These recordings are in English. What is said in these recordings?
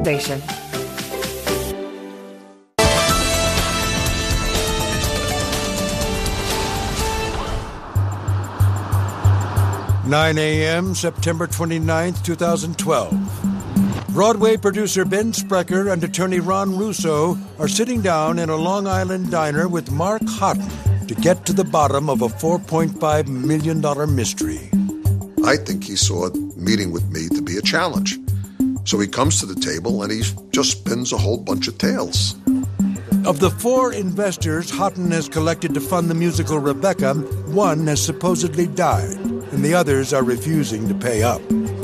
Foundation. "9 a.m., September 29th, 2012. Broadway producer Ben Sprecher and attorney Ron Russo are sitting down in a Long Island diner with Mark Houghton to get to the bottom of a $4.5 million mystery. I think he saw meeting with me to be a challenge. So he comes to the table and he just spins a whole bunch of tales. Of the 4 investors Houghton has collected to fund the musical Rebecca, one has supposedly died, and the others are refusing to pay up.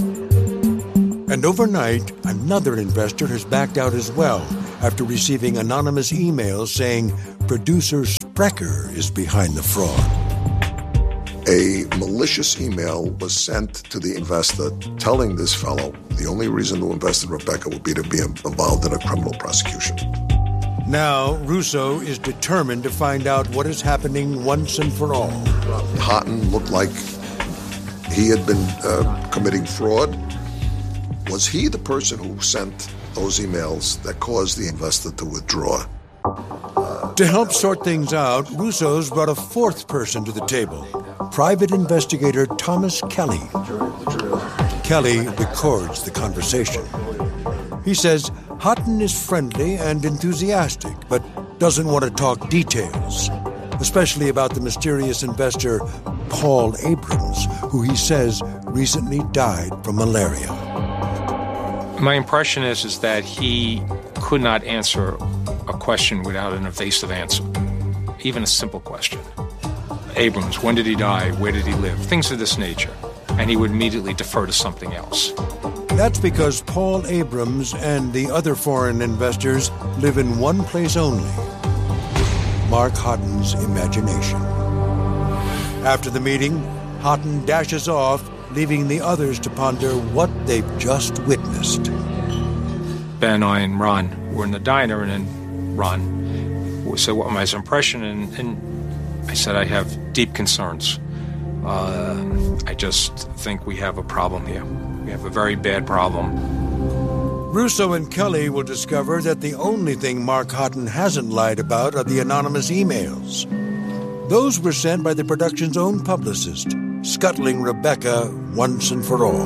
And overnight, another investor has backed out as well after receiving anonymous emails saying producer Sprecher is behind the fraud. A malicious email was sent to the investor telling this fellow the only reason to invest in Rebecca would be to be involved in a criminal prosecution. Now, Russo is determined to find out what is happening once and for all. Houghton looked like he had been committing fraud. Was he the person who sent those emails that caused the investor to withdraw? To help sort things out, Russo's brought a 4th person to the table, private investigator Thomas Kelly. Kelly records the conversation. He says Houghton is friendly and enthusiastic, but doesn't want to talk details, especially about the mysterious investor Paul Abrams, who he says recently died from malaria. My impression is that he could not answer a question without an evasive answer, even a simple question. Abrams, when did he die? Where did he live? Things of this nature. And he would immediately defer to something else. That's because Paul Abrams and the other foreign investors live in one place only: Mark Houghton's imagination. After the meeting, Houghton dashes off, leaving the others to ponder what they've just witnessed. Ben, I, and Ron were in the diner, and then Ron said, "What was my impression?" And I said, "I have deep concerns. I just think we have a problem here. We have a very bad problem." Russo and Kelly will discover that the only thing Mark Houghton hasn't lied about are the anonymous emails. Those were sent by the production's own publicist, scuttling Rebecca once and for all.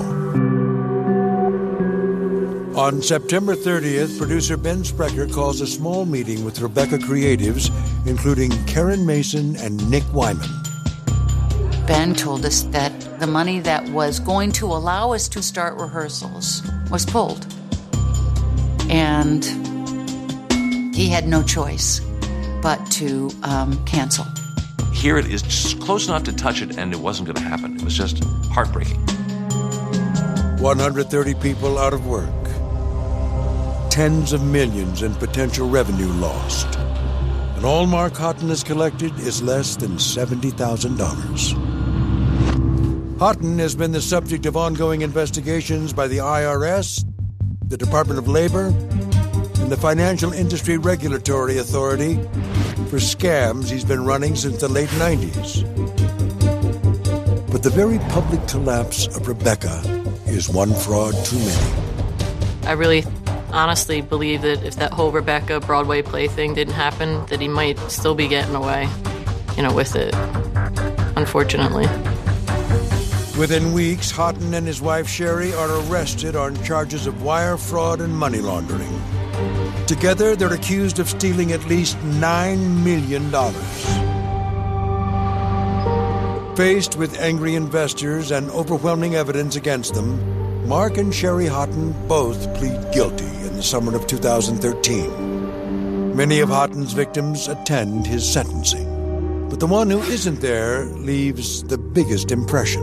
On September 30th, producer Ben Sprecher calls a small meeting with Rebecca creatives, including Karen Mason and Nick Wyman. Ben told us that the money that was going to allow us to start rehearsals was pulled. And he had no choice but to cancel. Here it is, just close enough to touch it, and it wasn't going to happen. It was just heartbreaking. 130 people out of work. Tens of millions in potential revenue lost. And all Mark Houghton has collected is less than $70,000. Houghton has been the subject of ongoing investigations by the IRS, the Department of Labor, and the Financial Industry Regulatory Authority for scams he's been running since the late 90s. But the very public collapse of Rebecca is one fraud too many. I really honestly believe that if that whole Rebecca Broadway play thing didn't happen, that he might still be getting away, with it, unfortunately. Within weeks, Houghton and his wife Sherry are arrested on charges of wire fraud and money laundering. Together, they're accused of stealing at least $9 million. Faced with angry investors and overwhelming evidence against them, Mark and Sherry Houghton both plead guilty in the summer of 2013. Many of Houghton's victims attend his sentencing, but the one who isn't there leaves the biggest impression.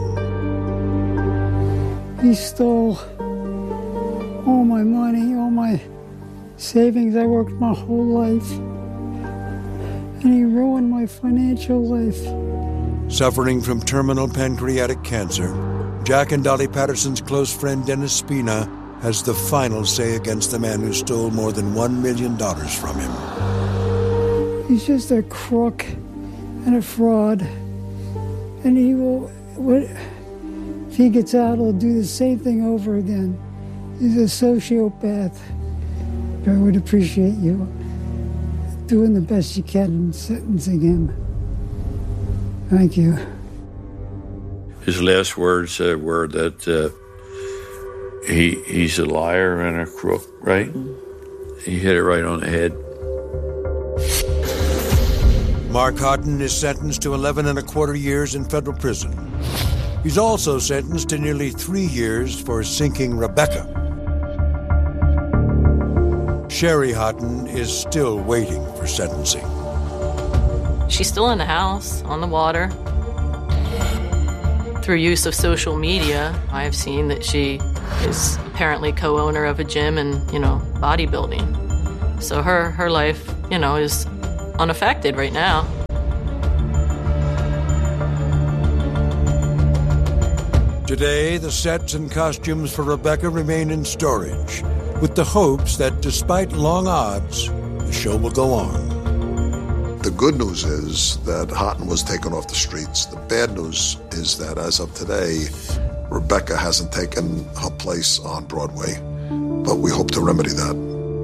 He stole all my money, all my savings. I worked my whole life, and he ruined my financial life. Suffering from terminal pancreatic cancer, Jack and Dolly Patterson's close friend Dennis Spina has the final say against the man who stole more than $1 million from him. He's just a crook and a fraud, and he will, if he gets out, he'll do the same thing over again. He's a sociopath. I would appreciate you doing the best you can in sentencing him. Thank you. His last words were that he's a liar and a crook, right? He hit it right on the head. Mark Houghton is sentenced to 11 1/4 years in federal prison. He's also sentenced to nearly 3 years for sinking Rebecca. Sherry Houghton is still waiting for sentencing. She's still in the house, on the water. Through use of social media, I have seen that she is apparently co-owner of a gym and, bodybuilding. So her life, is unaffected right now. Today, the sets and costumes for Rebecca remain in storage, with the hopes that despite long odds, the show will go on. The good news is that Houghton was taken off the streets. The bad news is that as of today, Rebecca hasn't taken her place on Broadway, but we hope to remedy that.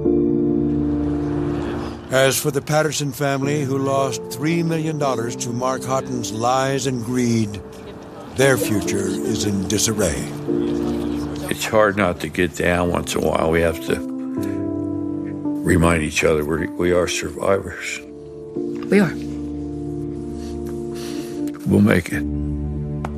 As for the Patterson family, who lost $3 million to Mark Houghton's lies and greed, their future is in disarray. It's hard not to get down once in a while. We have to remind each other we are survivors. We are. We'll make it.